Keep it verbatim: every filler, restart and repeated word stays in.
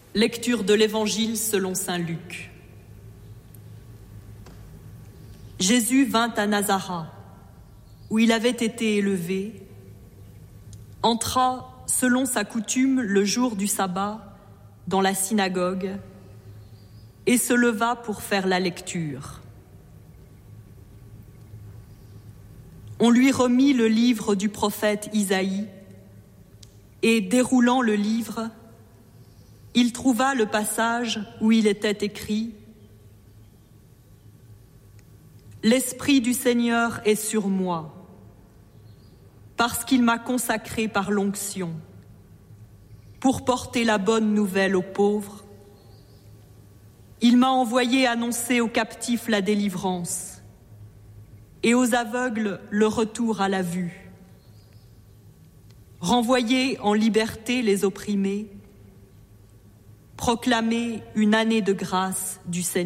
Lecture de l'Évangile selon saint Luc. Jésus vint à Nazareth, où il avait été élevé, entra, selon sa coutume, le jour du sabbat, dans la synagogue, et se leva pour faire la lecture. On lui remit le livre du prophète Isaïe, et déroulant le livre, il trouva le passage où il était écrit « L'Esprit du Seigneur est sur moi, parce qu'il m'a consacré par l'onction, pour porter la bonne nouvelle aux pauvres. Il m'a envoyé annoncer aux captifs la délivrance et aux aveugles le retour à la vue, renvoyer en liberté les opprimés, proclamer une année de grâce du Seigneur. »